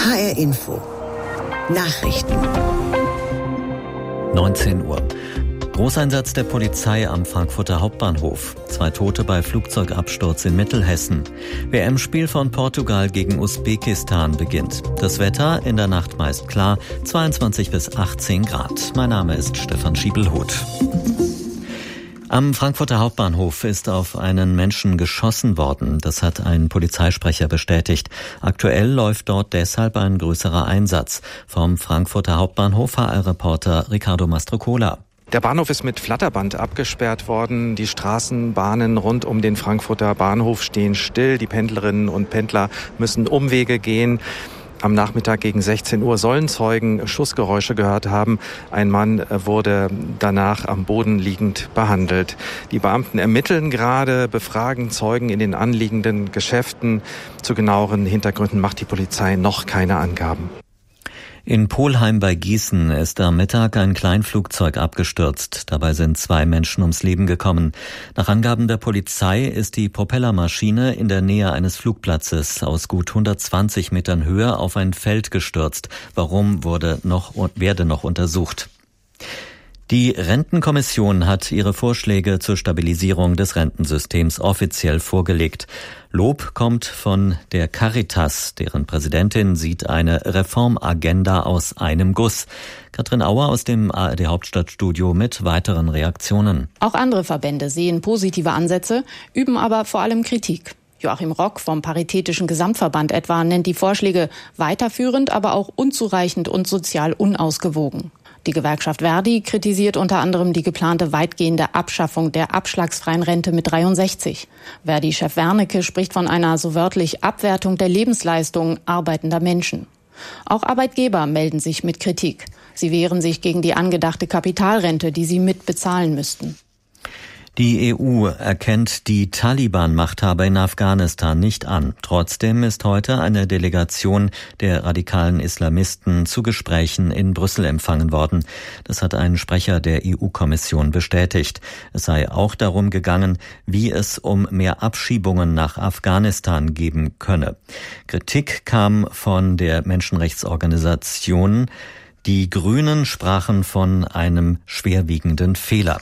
HR Info. Nachrichten. 19 Uhr. Großeinsatz der Polizei am Frankfurter Hauptbahnhof. 2 Tote bei Flugzeugabsturz in Mittelhessen. WM-Spiel von Portugal gegen Usbekistan beginnt. Das Wetter in der Nacht meist klar, 22 bis 18 Grad. Mein Name ist Stefan Schiebelhuth. Am Frankfurter Hauptbahnhof ist auf einen Menschen geschossen worden. Das hat ein Polizeisprecher bestätigt. Aktuell läuft dort deshalb ein größerer Einsatz. Vom Frankfurter Hauptbahnhof HR-Reporter Ricardo Mastrocola. Der Bahnhof ist mit Flatterband abgesperrt worden. Die Straßenbahnen rund um den Frankfurter Bahnhof stehen still. Die Pendlerinnen und Pendler müssen Umwege gehen. Am Nachmittag gegen 16 Uhr sollen Zeugen Schussgeräusche gehört haben. Ein Mann wurde danach am Boden liegend behandelt. Die Beamten ermitteln gerade, befragen Zeugen in den anliegenden Geschäften. Zu genaueren Hintergründen macht die Polizei noch keine Angaben. In Polheim bei Gießen ist am Mittag ein Kleinflugzeug abgestürzt. Dabei sind 2 Menschen ums Leben gekommen. Nach Angaben der Polizei ist die Propellermaschine in der Nähe eines Flugplatzes aus gut 120 Metern Höhe auf ein Feld gestürzt. Warum werde noch untersucht. Die Rentenkommission hat ihre Vorschläge zur Stabilisierung des Rentensystems offiziell vorgelegt. Lob kommt von der Caritas, deren Präsidentin sieht eine Reformagenda aus einem Guss. Katrin Auer aus dem ARD Hauptstadtstudio mit weiteren Reaktionen. Auch andere Verbände sehen positive Ansätze, üben aber vor allem Kritik. Joachim Rock vom Paritätischen Gesamtverband etwa nennt die Vorschläge weiterführend, aber auch unzureichend und sozial unausgewogen. Die Gewerkschaft Verdi kritisiert unter anderem die geplante weitgehende Abschaffung der abschlagsfreien Rente mit 63. Verdi-Chef Wernicke spricht von einer so wörtlich Abwertung der Lebensleistung arbeitender Menschen. Auch Arbeitgeber melden sich mit Kritik. Sie wehren sich gegen die angedachte Kapitalrente, die sie mitbezahlen müssten. Die EU erkennt die Taliban-Machthaber in Afghanistan nicht an. Trotzdem ist heute eine Delegation der radikalen Islamisten zu Gesprächen in Brüssel empfangen worden. Das hat ein Sprecher der EU-Kommission bestätigt. Es sei auch darum gegangen, wie es um mehr Abschiebungen nach Afghanistan geben könne. Kritik kam von der Menschenrechtsorganisation. Die Grünen sprachen von einem schwerwiegenden Fehler.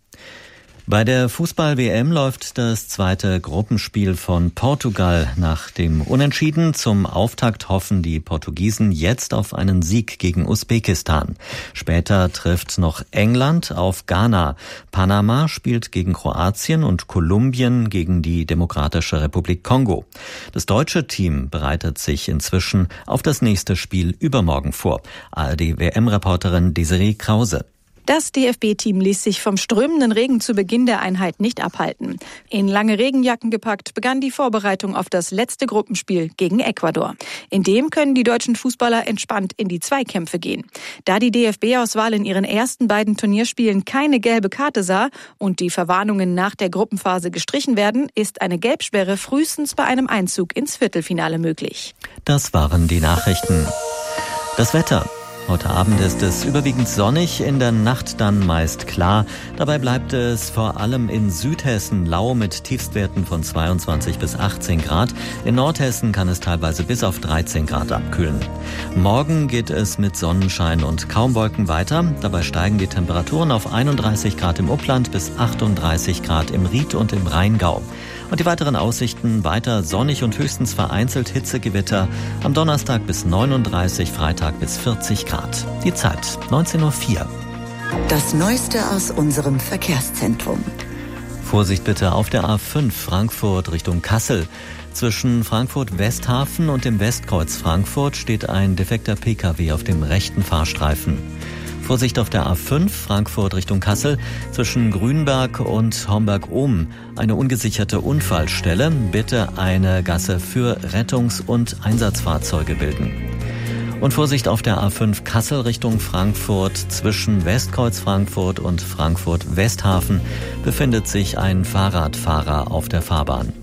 Bei der Fußball-WM läuft das zweite Gruppenspiel von Portugal. Nach dem Unentschieden zum Auftakt hoffen die Portugiesen jetzt auf einen Sieg gegen Usbekistan. Später trifft noch England auf Ghana. Panama spielt gegen Kroatien und Kolumbien gegen die Demokratische Republik Kongo. Das deutsche Team bereitet sich inzwischen auf das nächste Spiel übermorgen vor. ARD-WM-Reporterin Desiree Krause. Das DFB-Team ließ sich vom strömenden Regen zu Beginn der Einheit nicht abhalten. In lange Regenjacken gepackt begann die Vorbereitung auf das letzte Gruppenspiel gegen Ecuador. In dem können die deutschen Fußballer entspannt in die Zweikämpfe gehen. Da die DFB-Auswahl in ihren ersten beiden Turnierspielen keine gelbe Karte sah und die Verwarnungen nach der Gruppenphase gestrichen werden, ist eine Gelbsperre frühestens bei einem Einzug ins Viertelfinale möglich. Das waren die Nachrichten. Das Wetter. Heute Abend ist es überwiegend sonnig, in der Nacht dann meist klar. Dabei bleibt es vor allem in Südhessen lau mit Tiefstwerten von 22 bis 18 Grad. In Nordhessen kann es teilweise bis auf 13 Grad abkühlen. Morgen geht es mit Sonnenschein und kaum Wolken weiter. Dabei steigen die Temperaturen auf 31 Grad im Upland bis 38 Grad im Ried und im Rheingau. Und die weiteren Aussichten: weiter sonnig und höchstens vereinzelt Hitzegewitter. Am Donnerstag bis 39, Freitag bis 40 Grad. Die Zeit 19:04 Uhr. Das Neueste aus unserem Verkehrszentrum. Vorsicht bitte auf der A5 Frankfurt Richtung Kassel. Zwischen Frankfurt-Westhafen und dem Westkreuz Frankfurt steht ein defekter Pkw auf dem rechten Fahrstreifen. Vorsicht auf der A5 Frankfurt Richtung Kassel zwischen Grünberg und Homberg-Ohm. Eine ungesicherte Unfallstelle. Bitte eine Gasse für Rettungs- und Einsatzfahrzeuge bilden. Und Vorsicht auf der A5 Kassel Richtung Frankfurt zwischen Westkreuz Frankfurt und Frankfurt-Westhafen befindet sich ein Fahrradfahrer auf der Fahrbahn.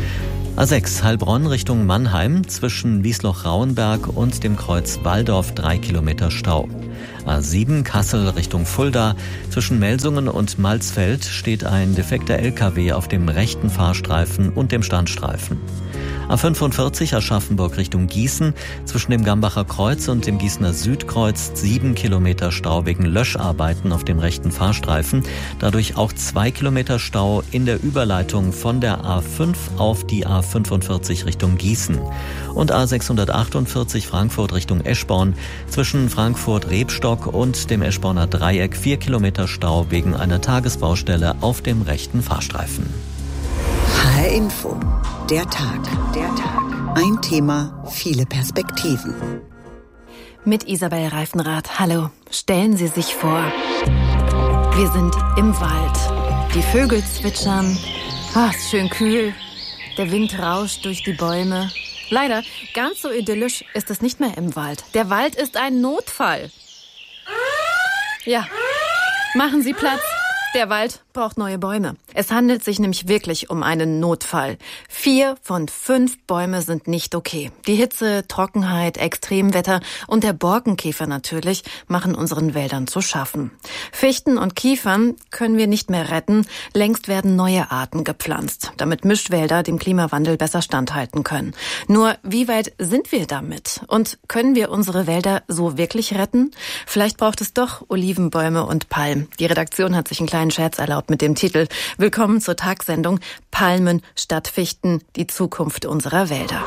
A6 Heilbronn Richtung Mannheim zwischen Wiesloch-Rauenberg und dem Kreuz Walldorf 3 Kilometer Stau. A7 Kassel Richtung Fulda. Zwischen Melsungen und Malzfeld steht ein defekter LKW auf dem rechten Fahrstreifen und dem Standstreifen. A45 Aschaffenburg Richtung Gießen. Zwischen dem Gambacher Kreuz und dem Gießener Südkreuz 7 Kilometer Stau wegen Löscharbeiten auf dem rechten Fahrstreifen. Dadurch auch 2 Kilometer Stau in der Überleitung von der A5 auf die A45 Richtung Gießen. Und A648 Frankfurt Richtung Eschborn. Zwischen Frankfurt-Rebstock und dem Eschborner Dreieck 4 Kilometer Stau wegen einer Tagesbaustelle auf dem rechten Fahrstreifen. HR Info. Der Tag. Ein Thema, viele Perspektiven. Mit Isabel Reifenrath. Hallo. Stellen Sie sich vor, wir sind im Wald. Die Vögel zwitschern. Ist schön kühl. Der Wind rauscht durch die Bäume. Leider, ganz so idyllisch ist es nicht mehr im Wald. Der Wald ist ein Notfall. Ja, machen Sie Platz. Der Wald braucht neue Bäume. Es handelt sich nämlich wirklich um einen Notfall. 4 von 5 Bäume sind nicht okay. Die Hitze, Trockenheit, Extremwetter und der Borkenkäfer natürlich machen unseren Wäldern zu schaffen. Fichten und Kiefern können wir nicht mehr retten. Längst werden neue Arten gepflanzt, damit Mischwälder dem Klimawandel besser standhalten können. Nur, wie weit sind wir damit? Und können wir unsere Wälder so wirklich retten? Vielleicht braucht es doch Olivenbäume und Palmen. Die Redaktion hat sich einen kleinen Scherz erlaubt mit dem Titel Willkommen zur Tagsendung Palmen statt Fichten, die Zukunft unserer Wälder.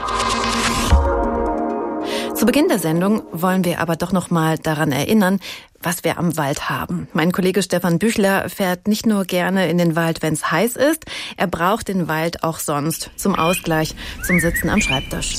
Zu Beginn der Sendung wollen wir aber doch noch mal daran erinnern, was wir am Wald haben. Mein Kollege Stefan Büchler fährt nicht nur gerne in den Wald, wenn es heiß ist, er braucht den Wald auch sonst zum Ausgleich, zum Sitzen am Schreibtisch.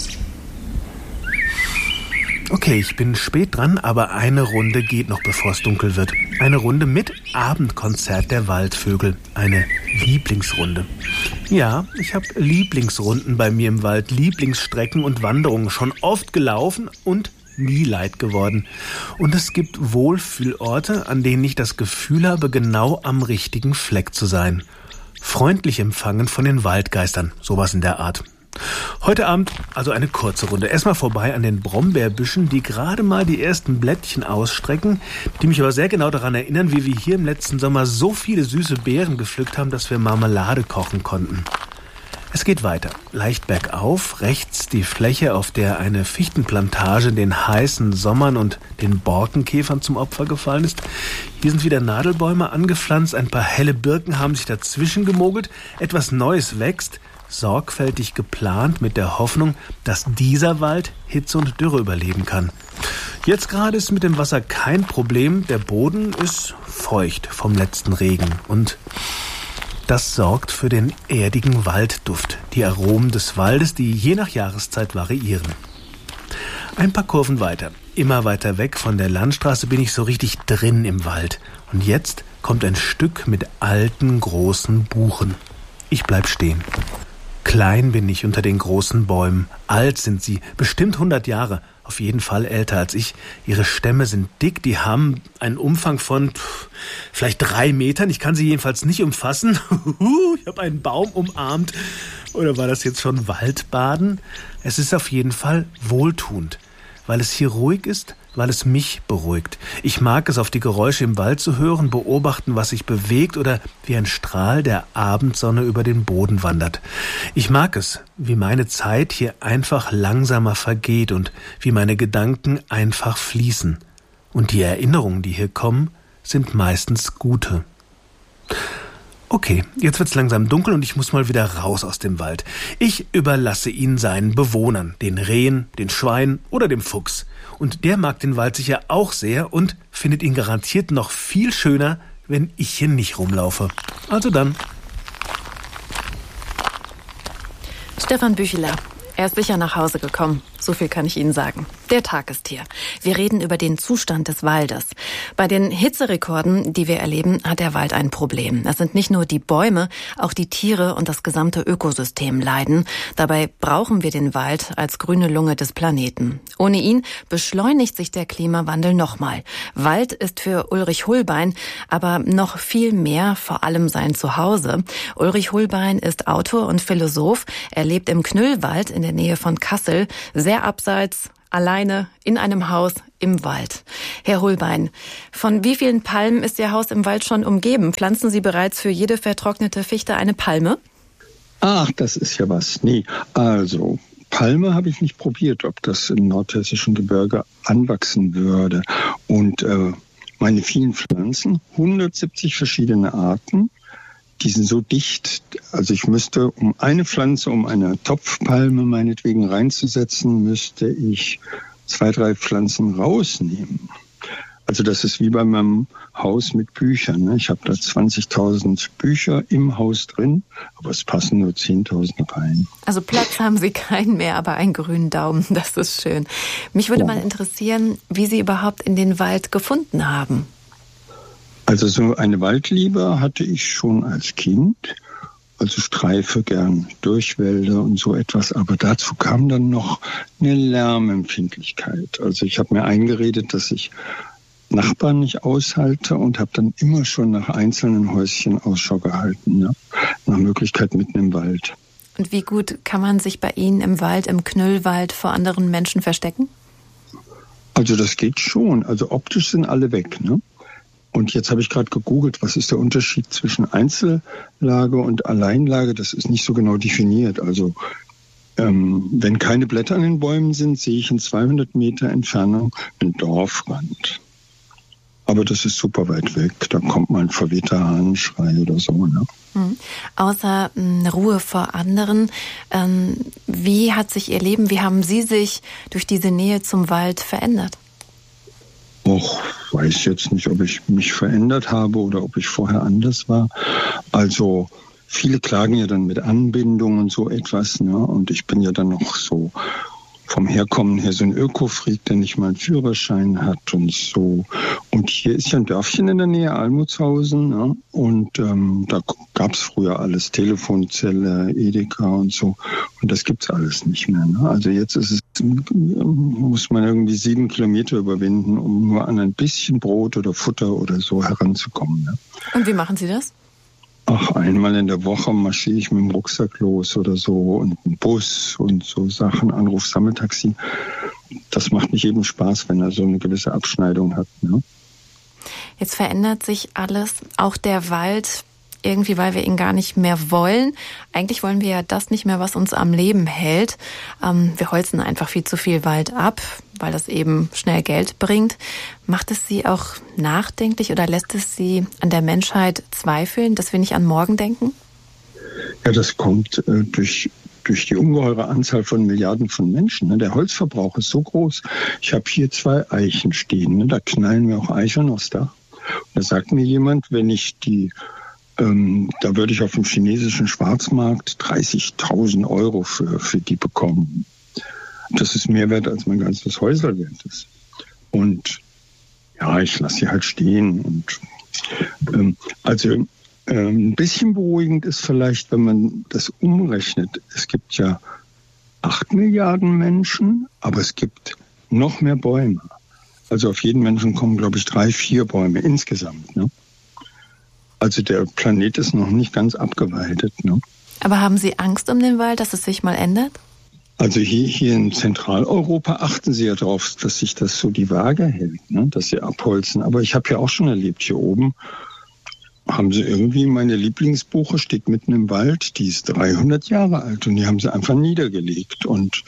Okay, ich bin spät dran, aber eine Runde geht noch, bevor es dunkel wird. Eine Runde mit Abendkonzert der Waldvögel. Eine Lieblingsrunde. Ja, ich habe Lieblingsrunden bei mir im Wald, Lieblingsstrecken und Wanderungen. Schon oft gelaufen und nie leid geworden. Und es gibt Wohlfühlorte, an denen ich das Gefühl habe, genau am richtigen Fleck zu sein. Freundlich empfangen von den Waldgeistern, sowas in der Art. Heute Abend also eine kurze Runde. Erstmal vorbei an den Brombeerbüschen, die gerade mal die ersten Blättchen ausstrecken, die mich aber sehr genau daran erinnern, wie wir hier im letzten Sommer so viele süße Beeren gepflückt haben, dass wir Marmelade kochen konnten. Es geht weiter. Leicht bergauf, rechts die Fläche, auf der eine Fichtenplantage den heißen Sommern und den Borkenkäfern zum Opfer gefallen ist. Hier sind wieder Nadelbäume angepflanzt, ein paar helle Birken haben sich dazwischen gemogelt, etwas Neues wächst, sorgfältig geplant mit der Hoffnung, dass dieser Wald Hitze und Dürre überleben kann. Jetzt gerade ist mit dem Wasser kein Problem, der Boden ist feucht vom letzten Regen und das sorgt für den erdigen Waldduft, die Aromen des Waldes, die je nach Jahreszeit variieren. Ein paar Kurven weiter, immer weiter weg von der Landstraße bin ich so richtig drin im Wald und jetzt kommt ein Stück mit alten, großen Buchen. Ich bleib stehen. Klein bin ich unter den großen Bäumen. Alt sind sie, bestimmt 100 Jahre, auf jeden Fall älter als ich. Ihre Stämme sind dick, die haben einen Umfang von vielleicht 3 Metern. Ich kann sie jedenfalls nicht umfassen. Ich habe einen Baum umarmt. Oder war das jetzt schon Waldbaden? Es ist auf jeden Fall wohltuend, weil es hier ruhig ist, weil es mich beruhigt. Ich mag es, auf die Geräusche im Wald zu hören, beobachten, was sich bewegt oder wie ein Strahl der Abendsonne über den Boden wandert. Ich mag es, wie meine Zeit hier einfach langsamer vergeht und wie meine Gedanken einfach fließen. Und die Erinnerungen, die hier kommen, sind meistens gute. Okay, jetzt wird's langsam dunkel und ich muss mal wieder raus aus dem Wald. Ich überlasse ihn seinen Bewohnern, den Rehen, den Schweinen oder dem Fuchs. Und der mag den Wald sicher auch sehr und findet ihn garantiert noch viel schöner, wenn ich hier nicht rumlaufe. Also dann. Stefan Büchler. Er ist sicher nach Hause gekommen. So viel kann ich Ihnen sagen. Der Tag ist hier. Wir reden über den Zustand des Waldes. Bei den Hitzerekorden, die wir erleben, hat der Wald ein Problem. Es sind nicht nur die Bäume, auch die Tiere und das gesamte Ökosystem leiden. Dabei brauchen wir den Wald als grüne Lunge des Planeten. Ohne ihn beschleunigt sich der Klimawandel nochmal. Wald ist für Ulrich Hullbein aber noch viel mehr, vor allem sein Zuhause. Ulrich Hullbein ist Autor und Philosoph. Er lebt im Knüllwald in der Nähe von Kassel, sehr abseits, alleine, in einem Haus im Wald. Herr Hullbein, von wie vielen Palmen ist Ihr Haus im Wald schon umgeben? Pflanzen Sie bereits für jede vertrocknete Fichte eine Palme? Ach, das ist ja was. Nee, also Palme habe ich nicht probiert, ob das im nordhessischen Gebirge anwachsen würde. Und meine vielen Pflanzen, 170 verschiedene Arten, die sind so dicht, also ich müsste, um eine Pflanze, um eine Topfpalme meinetwegen reinzusetzen, müsste ich 2, 3 Pflanzen rausnehmen. Also das ist wie bei meinem Haus mit Büchern. Ne? Ich habe da 20.000 Bücher im Haus drin, aber es passen nur 10.000 rein. Also Platz haben Sie keinen mehr, aber einen grünen Daumen, das ist schön. Mich würde mal interessieren, wie Sie überhaupt in den Wald gefunden haben. Also so eine Waldliebe hatte ich schon als Kind. Also streife gern durch Wälder und so etwas. Aber dazu kam dann noch eine Lärmempfindlichkeit. Also ich habe mir eingeredet, dass ich Nachbarn nicht aushalte und habe dann immer schon nach einzelnen Häuschen Ausschau gehalten. Ja? Nach Möglichkeit mitten im Wald. Und wie gut kann man sich bei Ihnen im Wald, im Knüllwald vor anderen Menschen verstecken? Also das geht schon. Also optisch sind alle weg, ne? Und jetzt habe ich gerade gegoogelt, was ist der Unterschied zwischen Einzellage und Alleinlage? Das ist nicht so genau definiert. Also wenn keine Blätter an den Bäumen sind, sehe ich in 200 Meter Entfernung einen Dorfrand. Aber das ist super weit weg. Da kommt mal ein verwehter Hahnenschrei oder so. Ne? Außer Ruhe vor anderen, wie hat sich Ihr Leben, wie haben Sie sich durch diese Nähe zum Wald verändert? Ich weiß jetzt nicht, ob ich mich verändert habe oder ob ich vorher anders war. Also viele klagen ja dann mit Anbindung und so etwas. Ne? Und ich bin ja dann noch so vom Herkommen her so ein Öko-Freak, der nicht mal einen Führerschein hat und so. Und hier ist ja ein Dörfchen in der Nähe, Almutshausen. Ne? Und da gab es früher alles, Telefonzelle, Edeka und so. Und das gibt's alles nicht mehr. Ne? Also jetzt muss man irgendwie 7 Kilometer überwinden, um nur an ein bisschen Brot oder Futter oder so heranzukommen. Ne? Und wie machen Sie das? Einmal in der Woche marschiere ich mit dem Rucksack los oder so und ein Bus und so Sachen, Anruf, Sammeltaxi. Das macht nicht jedem Spaß, wenn er so eine gewisse Abschneidung hat. Ne? Jetzt verändert sich alles, auch der Wald, irgendwie, weil wir ihn gar nicht mehr wollen. Eigentlich wollen wir ja das nicht mehr, was uns am Leben hält. Wir holzen einfach viel zu viel Wald ab, weil das eben schnell Geld bringt. Macht es Sie auch nachdenklich oder lässt es Sie an der Menschheit zweifeln, dass wir nicht an morgen denken? Ja, das kommt durch die ungeheure Anzahl von Milliarden von Menschen. Ne? Der Holzverbrauch ist so groß. Ich habe hier 2 Eichen stehen. Ne? Da knallen mir auch Eicheln aufs Dach. Und da sagt mir jemand, wenn ich da würde ich auf dem chinesischen Schwarzmarkt 30.000 Euro für die bekommen. Das ist mehr wert, als mein ganzes Häusl wert ist. Und ja, ich lasse sie halt stehen. Und ein bisschen beruhigend ist vielleicht, wenn man das umrechnet. Es gibt ja 8 Milliarden Menschen, aber es gibt noch mehr Bäume. Also auf jeden Menschen kommen, glaube ich, 3, 4 Bäume insgesamt. Ne? Also der Planet ist noch nicht ganz abgewaldet. Ne? Aber haben Sie Angst um den Wald, dass es sich mal ändert? Also hier in Zentraleuropa achten sie ja darauf, dass sich das so die Waage hält, ne? Dass sie abholzen. Aber ich habe ja auch schon erlebt, hier oben haben sie irgendwie, meine Lieblingsbuche steht mitten im Wald, die ist 300 Jahre alt und die haben sie einfach niedergelegt. Und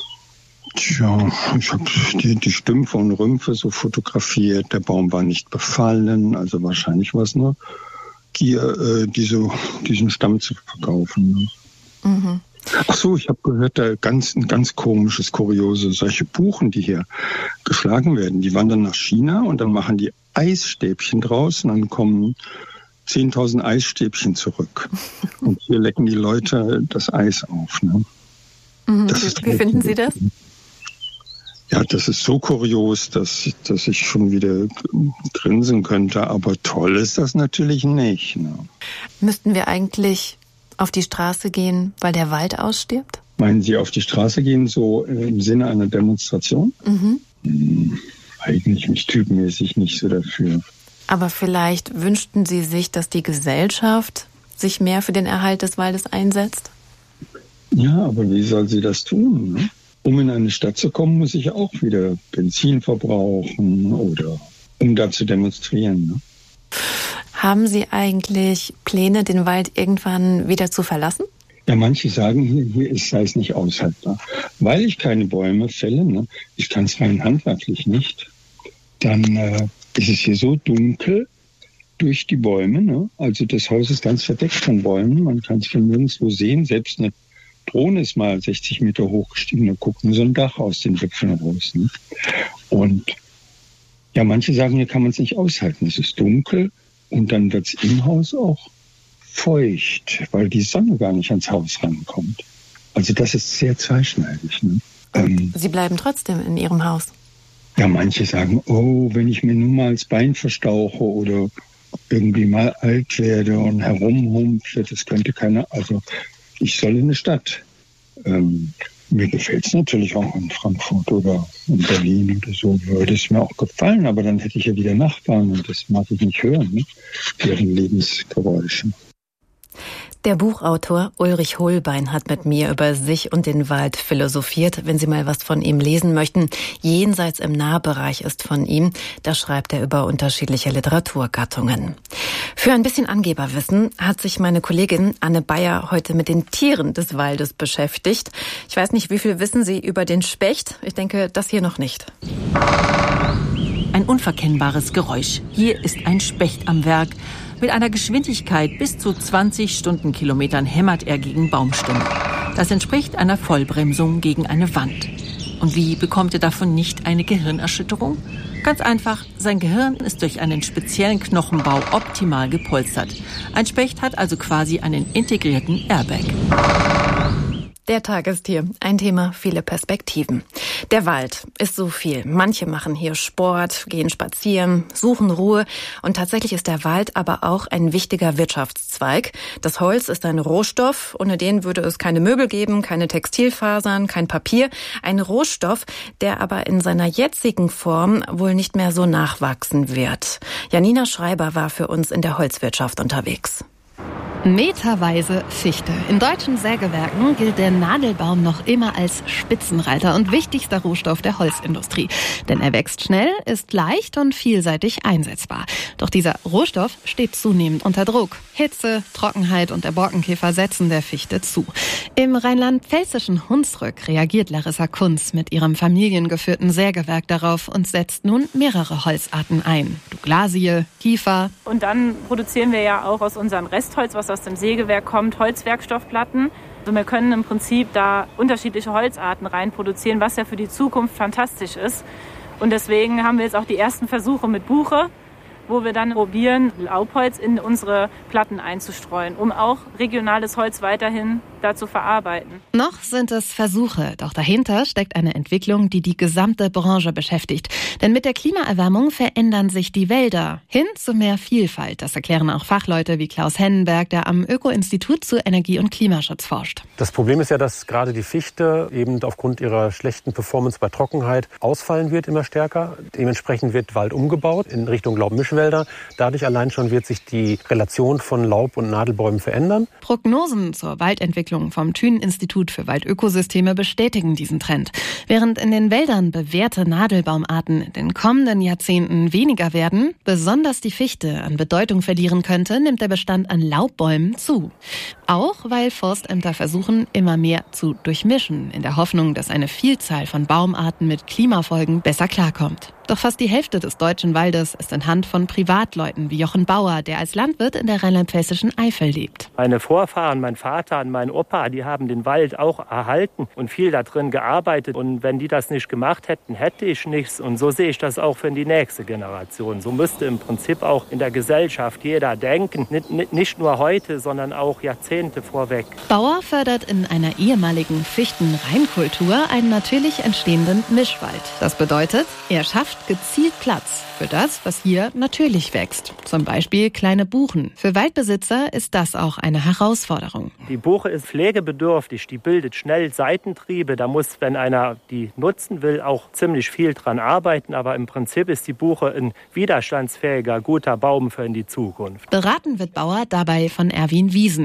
tja, ich habe die Stümpfe und Rümpfe so fotografiert. Der Baum war nicht befallen, also wahrscheinlich war es nur Gier, diesen Stamm zu verkaufen. Ne? Mhm. Ach so, ich habe gehört, da ein ganz komisches, kuriose, solche Buchen, die hier geschlagen werden, die wandern nach China und dann machen die Eisstäbchen draus und dann kommen 10.000 Eisstäbchen zurück. Und hier lecken die Leute das Eis auf. Ne? Mhm. Wie finden Sie das? Ja, das ist so kurios, dass ich schon wieder grinsen könnte. Aber toll ist das natürlich nicht. Ne? Müssten wir eigentlich auf die Straße gehen, weil der Wald ausstirbt? Meinen Sie auf die Straße gehen, so im Sinne einer Demonstration? Mhm. Eigentlich mich typmäßig nicht so dafür. Aber vielleicht wünschten Sie sich, dass die Gesellschaft sich mehr für den Erhalt des Waldes einsetzt? Ja, aber wie soll sie das tun? Ne? Um in eine Stadt zu kommen, muss ich auch wieder Benzin verbrauchen oder um da zu demonstrieren. Ne? Haben Sie eigentlich Pläne, den Wald irgendwann wieder zu verlassen? Ja, manche sagen, hier sei es nicht aushaltbar. Weil ich keine Bäume fälle, ne, ich kann es rein handwerklich nicht, dann ist es hier so dunkel durch die Bäume. Ne? Also das Haus ist ganz verdeckt von Bäumen, man kann es von nirgendwo sehen. Selbst eine Drohne ist mal 60 Meter hochgestiegen und guckt nur so ein Dach aus den Wipfeln raus. Ne? Und ja, manche sagen, hier kann man es nicht aushalten. Es ist dunkel und dann wird es im Haus auch feucht, weil die Sonne gar nicht ans Haus rankommt. Also das ist sehr zweischneidig. Ne? Sie bleiben trotzdem in Ihrem Haus? Ja, manche sagen, oh, wenn ich mir nun mal das Bein verstauche oder irgendwie mal alt werde und herumhumpfe, das könnte keiner, also ich soll in eine Stadt. Mir gefällt es natürlich auch in Frankfurt oder in Berlin oder so, würde es mir auch gefallen, aber dann hätte ich ja wieder Nachbarn und das mag ich nicht hören, ne? Deren Lebensgeräusche. Der Buchautor Ulrich Hohlbein hat mit mir über sich und den Wald philosophiert. Wenn Sie mal was von ihm lesen möchten, Jenseits im Nahbereich ist von ihm. Da schreibt er über unterschiedliche Literaturgattungen. Für ein bisschen Angeberwissen hat sich meine Kollegin Anne Bayer heute mit den Tieren des Waldes beschäftigt. Ich weiß nicht, wie viel wissen Sie über den Specht? Ich denke, das hier noch nicht. Ein unverkennbares Geräusch. Hier ist ein Specht am Werk. Mit einer Geschwindigkeit bis zu 20 Stundenkilometern hämmert er gegen Baumstämme. Das entspricht einer Vollbremsung gegen eine Wand. Und wie bekommt er davon nicht eine Gehirnerschütterung? Ganz einfach, sein Gehirn ist durch einen speziellen Knochenbau optimal gepolstert. Ein Specht hat also quasi einen integrierten Airbag. Der Tag ist hier. Ein Thema, viele Perspektiven. Der Wald ist so viel. Manche machen hier Sport, gehen spazieren, suchen Ruhe. Und tatsächlich ist der Wald aber auch ein wichtiger Wirtschaftszweig. Das Holz ist ein Rohstoff. Ohne den würde es keine Möbel geben, keine Textilfasern, kein Papier. Ein Rohstoff, der aber in seiner jetzigen Form wohl nicht mehr so nachwachsen wird. Janina Schreiber war für uns in der Holzwirtschaft unterwegs. Meterweise Fichte. In deutschen Sägewerken gilt der Nadelbaum noch immer als Spitzenreiter und wichtigster Rohstoff der Holzindustrie. Denn er wächst schnell, ist leicht und vielseitig einsetzbar. Doch dieser Rohstoff steht zunehmend unter Druck. Hitze, Trockenheit und der Borkenkäfer setzen der Fichte zu. Im rheinland-pfälzischen Hunsrück reagiert Larissa Kunz mit ihrem familiengeführten Sägewerk darauf und setzt nun mehrere Holzarten ein. Douglasie, Kiefer. Und dann produzieren wir ja auch aus unserem Restholz, was aus dem Sägewerk kommt, Holzwerkstoffplatten. Also wir können im Prinzip da unterschiedliche Holzarten rein produzieren, was ja für die Zukunft fantastisch ist. Und deswegen haben wir jetzt auch die ersten Versuche mit Buche, wo wir dann probieren, Laubholz in unsere Platten einzustreuen, um auch regionales Holz weiterhin da zu verarbeiten. Noch sind es Versuche, doch dahinter steckt eine Entwicklung, die die gesamte Branche beschäftigt. Denn mit der Klimaerwärmung verändern sich die Wälder hin zu mehr Vielfalt. Das erklären auch Fachleute wie Klaus Hennenberg, der am Öko-Institut zu Energie- und Klimaschutz forscht. Das Problem ist ja, dass gerade die Fichte eben aufgrund ihrer schlechten Performance bei Trockenheit ausfallen wird immer stärker. Dementsprechend wird Wald umgebaut in Richtung Laubmischwälder. Dadurch allein schon wird sich die Relation von Laub- und Nadelbäumen verändern. Prognosen zur Waldentwicklung vom Thünen-Institut für Waldökosysteme bestätigen diesen Trend. Während in den Wäldern bewährte Nadelbaumarten in den kommenden Jahrzehnten weniger werden, besonders die Fichte an Bedeutung verlieren könnte, nimmt der Bestand an Laubbäumen zu. Auch weil Forstämter versuchen, immer mehr zu durchmischen, in der Hoffnung, dass eine Vielzahl von Baumarten mit Klimafolgen besser klarkommt. Doch fast die Hälfte des deutschen Waldes ist in Hand von Privatleuten wie Jochen Bauer, der als Landwirt in der rheinland-pfälzischen Eifel lebt. Meine Vorfahren, mein Vater und mein Opa, die haben den Wald auch erhalten und viel da drin gearbeitet. Und wenn die das nicht gemacht hätten, hätte ich nichts. Und so sehe ich das auch für die nächste Generation. So müsste im Prinzip auch in der Gesellschaft jeder denken. Nicht nur heute, sondern auch Jahrzehnte vorweg. Bauer fördert in einer ehemaligen Fichtenreinkultur einen natürlich entstehenden Mischwald. Das bedeutet, er schafft gezielt Platz für das, was hier natürlich wächst. Zum Beispiel kleine Buchen. Für Waldbesitzer ist das auch eine Herausforderung. Die Buche ist pflegebedürftig, die bildet schnell Seitentriebe. Da muss, wenn einer die nutzen will, auch ziemlich viel dran arbeiten. Aber im Prinzip ist die Buche ein widerstandsfähiger, guter Baum für in die Zukunft. Beraten wird Bauer dabei von Erwin Wiesen. Er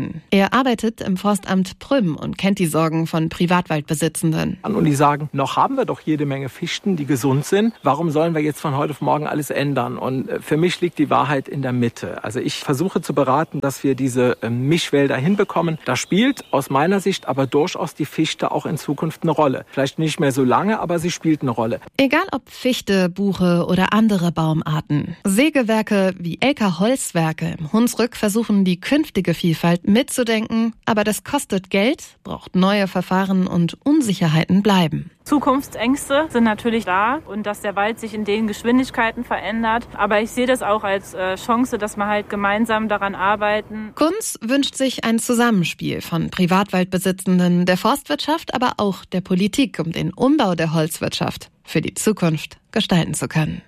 Er arbeitet im Forstamt Prüm und kennt die Sorgen von Privatwaldbesitzenden. Und die sagen, noch haben wir doch jede Menge Fichten, die gesund sind. Warum sollen wir jetzt von heute auf morgen alles ändern? Und für mich liegt die Wahrheit in der Mitte. Also ich versuche zu beraten, dass wir diese Mischwälder hinbekommen. Da spielt aus meiner Sicht aber durchaus die Fichte auch in Zukunft eine Rolle. Vielleicht nicht mehr so lange, aber sie spielt eine Rolle. Egal ob Fichte, Buche oder andere Baumarten. Sägewerke wie Elka Holzwerke im Hunsrück versuchen die künftige Vielfalt mitzudenken, aber das kostet Geld, braucht neue Verfahren und Unsicherheiten bleiben. Zukunftsängste sind natürlich da und dass der Wald sich in den Geschwindigkeiten verändert. Aber ich sehe das auch als Chance, dass wir halt gemeinsam daran arbeiten. Kunz wünscht sich ein Zusammenspiel von Privatwaldbesitzenden, der Forstwirtschaft, aber auch der Politik, um den Umbau der Holzwirtschaft für die Zukunft gestalten zu können.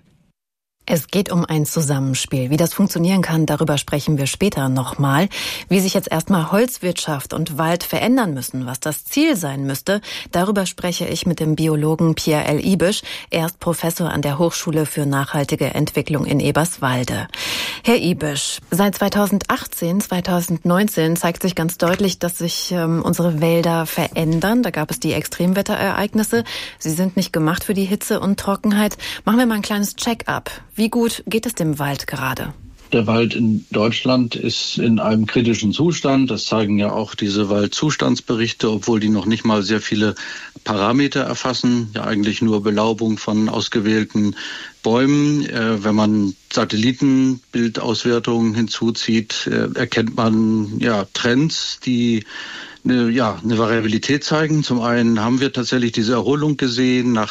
Es geht um ein Zusammenspiel. Wie das funktionieren kann, darüber sprechen wir später nochmal. Wie sich jetzt erstmal Holzwirtschaft und Wald verändern müssen, was das Ziel sein müsste, darüber spreche ich mit dem Biologen Pierre L. Ibisch. Er ist Professor an der Hochschule für nachhaltige Entwicklung in Eberswalde. Herr Ibisch, seit 2018, 2019 zeigt sich ganz deutlich, dass sich unsere Wälder verändern. Da gab es die Extremwetterereignisse. Sie sind nicht gemacht für die Hitze und Trockenheit. Machen wir mal ein kleines Check-up. Wie gut geht es dem Wald gerade? Der Wald in Deutschland ist in einem kritischen Zustand. Das zeigen ja auch diese Waldzustandsberichte, obwohl die noch nicht mal sehr viele Parameter erfassen. Ja, eigentlich nur Belaubung von ausgewählten Bäumen. Wenn man Satellitenbildauswertungen hinzuzieht, erkennt man Trends, die eine Variabilität zeigen. Zum einen haben wir tatsächlich diese Erholung gesehen nach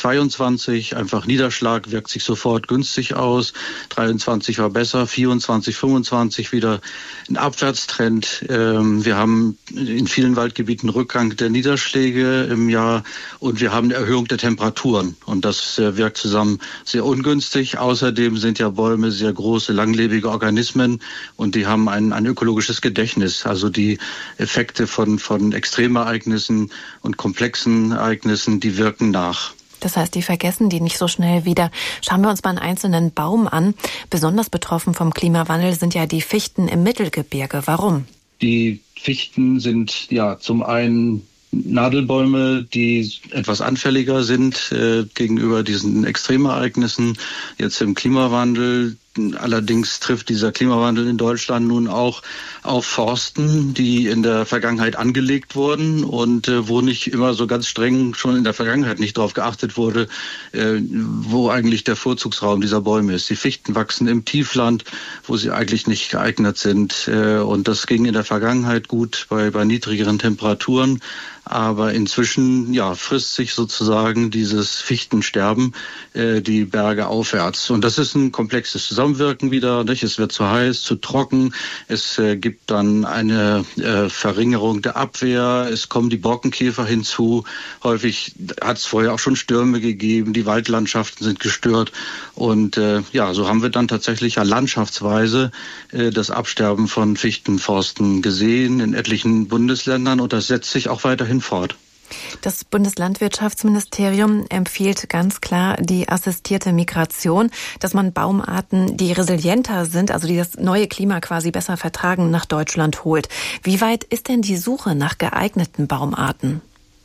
2022. Einfach Niederschlag wirkt sich sofort günstig aus. 23 war besser, 24, 25 wieder ein Abwärtstrend. Wir haben in vielen Waldgebieten Rückgang der Niederschläge im Jahr und wir haben eine Erhöhung der Temperaturen. Und das wirkt zusammen sehr ungünstig. Außerdem sind ja Bäume sehr große, langlebige Organismen und die haben ein ökologisches Gedächtnis. Also die Effekte von Extremereignissen und komplexen Ereignissen, die wirken nach. Das heißt, die vergessen die nicht so schnell wieder. Schauen wir uns mal einen einzelnen Baum an. Besonders betroffen vom Klimawandel sind ja die Fichten im Mittelgebirge. Warum? Die Fichten sind zum einen Nadelbäume, die etwas anfälliger sind gegenüber diesen Extremereignissen jetzt im Klimawandel. Allerdings trifft dieser Klimawandel in Deutschland nun auch auf Forsten, die in der Vergangenheit angelegt wurden und wo nicht immer so ganz streng schon in der Vergangenheit nicht darauf geachtet wurde, wo eigentlich der Vorzugsraum dieser Bäume ist. Die Fichten wachsen im Tiefland, wo sie eigentlich nicht geeignet sind. Und das ging in der Vergangenheit gut bei niedrigeren Temperaturen. Aber inzwischen frisst sich sozusagen dieses Fichtensterben die Berge aufwärts. Und das ist ein komplexes Zusammenwirken wieder. Nicht? Es wird zu heiß, zu trocken. Es gibt dann eine Verringerung der Abwehr. Es kommen die Borkenkäfer hinzu. Häufig hat es vorher auch schon Stürme gegeben. Die Waldlandschaften sind gestört. Und so haben wir dann tatsächlich landschaftsweise das Absterben von Fichtenforsten gesehen in etlichen Bundesländern. Und das setzt sich auch weiterhin fort. Das Bundeslandwirtschaftsministerium empfiehlt ganz klar die assistierte Migration, dass man Baumarten, die resilienter sind, also die das neue Klima quasi besser vertragen, nach Deutschland holt. Wie weit ist denn die Suche nach geeigneten Baumarten?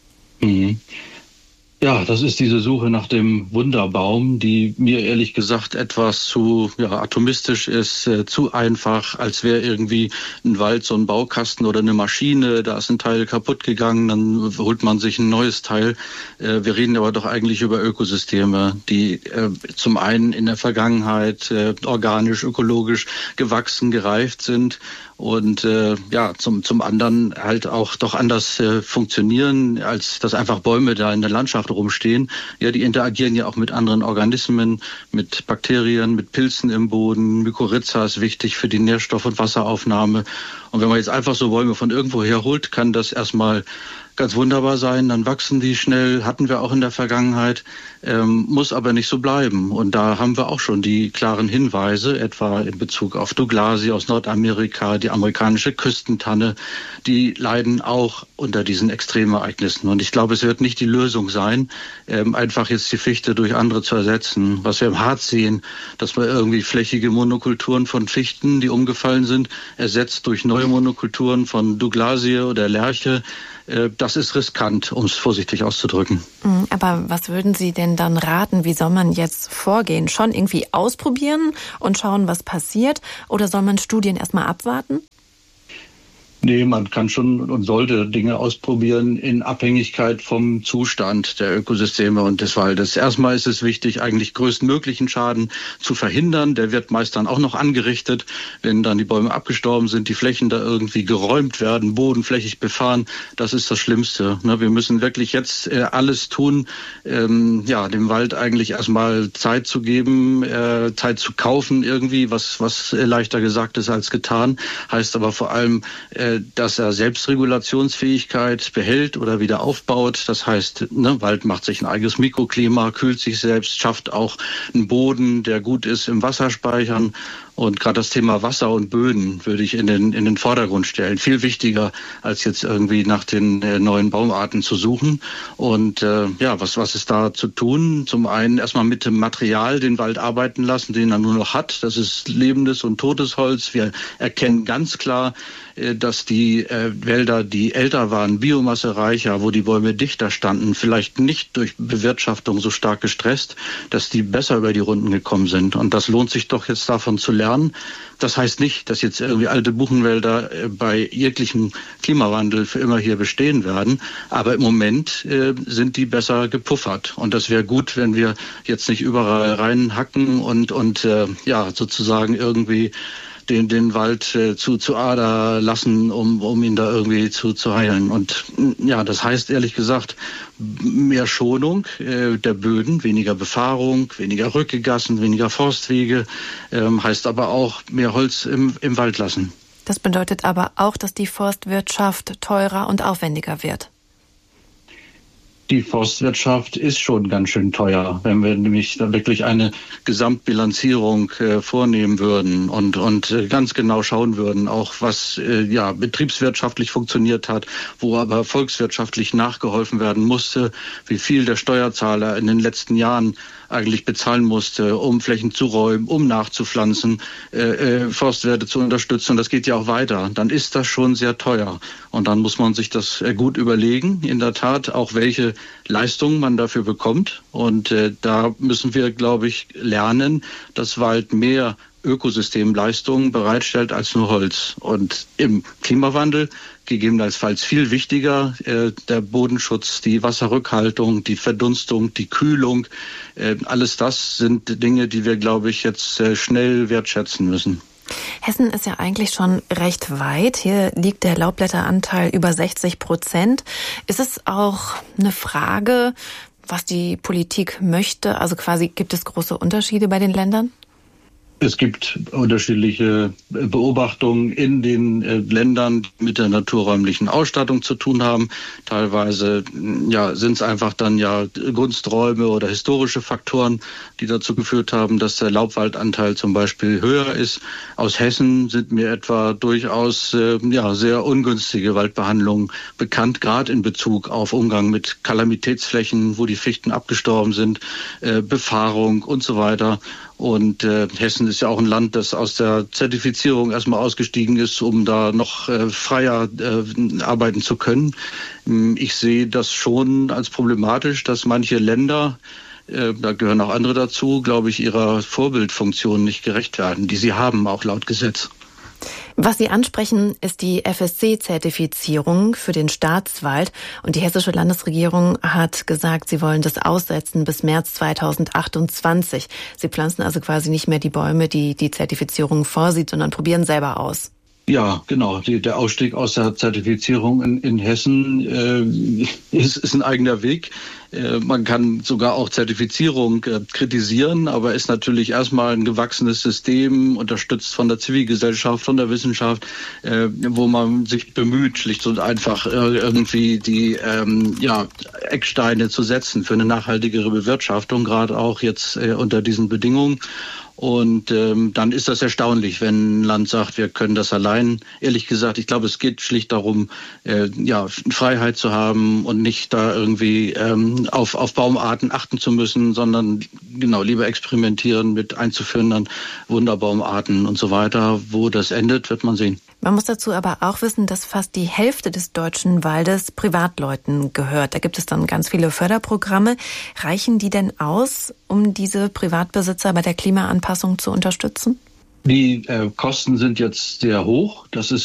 Ja, das ist diese Suche nach dem Wunderbaum, die mir ehrlich gesagt etwas zu atomistisch ist, zu einfach, als wäre irgendwie ein Wald so ein Baukasten oder eine Maschine, da ist ein Teil kaputt gegangen, dann holt man sich ein neues Teil. Wir reden aber doch eigentlich über Ökosysteme, die zum einen in der Vergangenheit organisch, ökologisch gewachsen, gereift sind und zum anderen halt auch doch anders funktionieren, als dass einfach Bäume da in der Landschaft rumstehen. Ja, die interagieren ja auch mit anderen Organismen, mit Bakterien, mit Pilzen im Boden. Mykorrhiza ist wichtig für die Nährstoff- und Wasseraufnahme. Und wenn man jetzt einfach so Bäume von irgendwo herholt, kann das erstmal ganz wunderbar sein, dann wachsen die schnell, hatten wir auch in der Vergangenheit, muss aber nicht so bleiben. Und da haben wir auch schon die klaren Hinweise, etwa in Bezug auf Douglasie aus Nordamerika, die amerikanische Küstentanne, die leiden auch unter diesen Extremereignissen. Und ich glaube, es wird nicht die Lösung sein, einfach jetzt die Fichte durch andere zu ersetzen. Was wir im Harz sehen, dass man irgendwie flächige Monokulturen von Fichten, die umgefallen sind, ersetzt durch neue Monokulturen von Douglasie oder Lärche. Das ist riskant, um es vorsichtig auszudrücken. Aber was würden Sie denn dann raten? Wie soll man jetzt vorgehen? Schon irgendwie ausprobieren und schauen, was passiert? Oder soll man Studien erstmal abwarten? Nee, man kann schon und sollte Dinge ausprobieren in Abhängigkeit vom Zustand der Ökosysteme und des Waldes. Erstmal ist es wichtig, eigentlich größtmöglichen Schaden zu verhindern. Der wird meist dann auch noch angerichtet, wenn dann die Bäume abgestorben sind, die Flächen da irgendwie geräumt werden, bodenflächig befahren. Das ist das Schlimmste. Wir müssen wirklich jetzt alles tun, dem Wald eigentlich erstmal Zeit zu geben, Zeit zu kaufen irgendwie, was leichter gesagt ist als getan. Heißt aber vor allem, dass er Selbstregulationsfähigkeit behält oder wieder aufbaut. Das heißt, Wald macht sich ein eigenes Mikroklima, kühlt sich selbst, schafft auch einen Boden, der gut ist im Wasserspeichern. Und gerade das Thema Wasser und Böden würde ich in den Vordergrund stellen. Viel wichtiger, als jetzt irgendwie nach den neuen Baumarten zu suchen. Und was ist da zu tun? Zum einen erstmal mit dem Material den Wald arbeiten lassen, den er nur noch hat. Das ist lebendes und totes Holz. Wir erkennen ganz klar, dass die Wälder, die älter waren, biomassereicher, wo die Bäume dichter standen, vielleicht nicht durch Bewirtschaftung so stark gestresst, dass die besser über die Runden gekommen sind. Und das lohnt sich doch jetzt davon zu lernen. Das heißt nicht, dass jetzt irgendwie alte Buchenwälder bei jeglichem Klimawandel für immer hier bestehen werden. Aber im Moment sind die besser gepuffert. Und das wäre gut, wenn wir jetzt nicht überall reinhacken und sozusagen irgendwie den Wald zu Ader lassen, um ihn da irgendwie zu heilen. Und das heißt ehrlich gesagt mehr Schonung der Böden, weniger Befahrung, weniger Rückegassen, weniger Forstwege, heißt aber auch mehr Holz im Wald lassen. Das bedeutet aber auch, dass die Forstwirtschaft teurer und aufwendiger wird. Die Forstwirtschaft ist schon ganz schön teuer, wenn wir nämlich da wirklich eine Gesamtbilanzierung vornehmen würden und ganz genau schauen würden, auch was betriebswirtschaftlich funktioniert hat, wo aber volkswirtschaftlich nachgeholfen werden musste, wie viel der Steuerzahler in den letzten Jahren eigentlich bezahlen musste, um Flächen zu räumen, um nachzupflanzen, Forstwerte zu unterstützen. Und das geht ja auch weiter. Dann ist das schon sehr teuer. Und dann muss man sich das gut überlegen, in der Tat, auch welche Leistungen man dafür bekommt. Und da müssen wir, glaube ich, lernen, dass Wald mehr Ökosystemleistungen bereitstellt als nur Holz. Und im Klimawandel gegebenenfalls viel wichtiger der Bodenschutz, die Wasserrückhaltung, die Verdunstung, die Kühlung. Alles das sind Dinge, die wir, glaube ich, jetzt schnell wertschätzen müssen. Hessen ist ja eigentlich schon recht weit. Hier liegt der Laubblätteranteil über 60%. Ist es auch eine Frage, was die Politik möchte? Also quasi, gibt es große Unterschiede bei den Ländern? Es gibt unterschiedliche Beobachtungen in den Ländern, die mit der naturräumlichen Ausstattung zu tun haben. Teilweise sind es einfach dann Gunsträume oder historische Faktoren, die dazu geführt haben, dass der Laubwaldanteil zum Beispiel höher ist. Aus Hessen sind mir etwa durchaus sehr ungünstige Waldbehandlungen bekannt, gerade in Bezug auf Umgang mit Kalamitätsflächen, wo die Fichten abgestorben sind, Befahrung und so weiter. Und Hessen ist ja auch ein Land, das aus der Zertifizierung erstmal ausgestiegen ist, um da noch freier arbeiten zu können. Ich sehe das schon als problematisch, dass manche Länder, da gehören auch andere dazu, glaube ich, ihrer Vorbildfunktion nicht gerecht werden, die sie haben, auch laut Gesetz. Was Sie ansprechen, ist die FSC-Zertifizierung für den Staatswald. Und die hessische Landesregierung hat gesagt, sie wollen das aussetzen bis März 2028. Sie pflanzen also quasi nicht mehr die Bäume, die die Zertifizierung vorsieht, sondern probieren selber aus. Ja, genau. Der Ausstieg aus der Zertifizierung in Hessen ist ein eigener Weg. Man kann sogar auch Zertifizierung kritisieren, aber ist natürlich erstmal ein gewachsenes System, unterstützt von der Zivilgesellschaft, von der Wissenschaft, wo man sich bemüht, schlicht und einfach irgendwie die Ecksteine zu setzen für eine nachhaltigere Bewirtschaftung, gerade auch jetzt unter diesen Bedingungen. Und dann ist das erstaunlich, wenn ein Land sagt, wir können das allein. Ehrlich gesagt, ich glaube, es geht schlicht darum, Freiheit zu haben und nicht da irgendwie auf Baumarten achten zu müssen, sondern genau lieber experimentieren mit einzuführenden Wunderbaumarten und so weiter. Wo das endet, wird man sehen. Man muss dazu aber auch wissen, dass fast die Hälfte des deutschen Waldes Privatleuten gehört. Da gibt es dann ganz viele Förderprogramme. Reichen die denn aus, um diese Privatbesitzer bei der Klimaanpassung zu unterstützen? Die Kosten sind jetzt sehr hoch. Das ist